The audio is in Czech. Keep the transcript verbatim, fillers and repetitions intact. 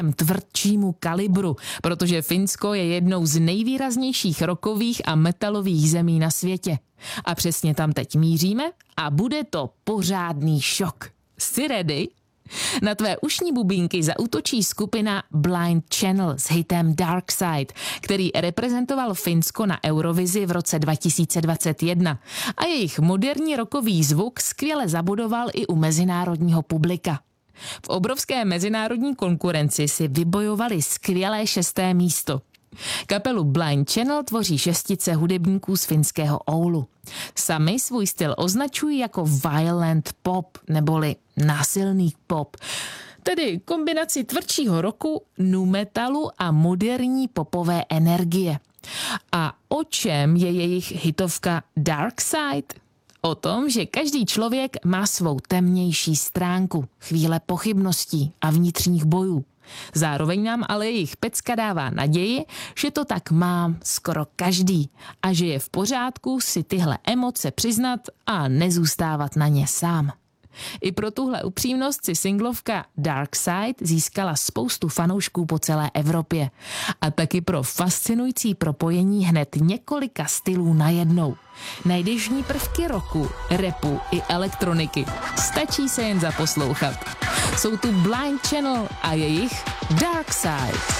tvrdšímu kalibru, protože Finsko je jednou z nejvýraznějších rockových a metalových zemí na světě. A přesně tam teď míříme a bude to pořádný šok. Jsi ready? Na tvé ušní bubínky zaútočí skupina Blind Channel s hitem Dark Side, který reprezentoval Finsko na Eurovizi v roce dva tisíce dvacet jedna a jejich moderní rockový zvuk skvěle zabudoval i u mezinárodního publika. V obrovské mezinárodní konkurenci si vybojovali skvělé šesté místo. Kapelu Blind Channel tvoří šestice hudebníků z finského Oulu. Sami svůj styl označují jako violent pop, neboli násilný pop, tedy kombinaci tvrdšího rocku, nu metalu a moderní popové energie. A o čem je jejich hitovka Dark Side? O tom, že každý člověk má svou temnější stránku, chvíle pochybností a vnitřních bojů. Zároveň nám ale jejich pecka dává naději, že to tak má skoro každý a že je v pořádku si tyhle emoce přiznat a nezůstávat na ně sám. I pro tuhle upřímnost si singlovka Dark Side získala spoustu fanoušků po celé Evropě a taky pro fascinující propojení hned několika stylů najednou. Najdeš v ní prvky rocku, rapu i elektroniky. Stačí se jen zaposlouchat. Jsou tu Blind Channel a jejich Dark Side.